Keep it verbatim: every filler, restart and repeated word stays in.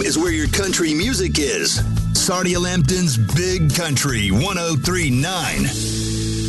is where your country music is. Sarnia Lambton's Big Country one oh three point nine.